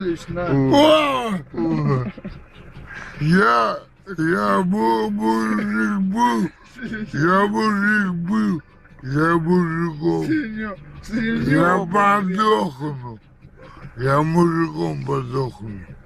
работаешь на... Я мужик был, я мужиком. Я подохну. Я мужиком подохну.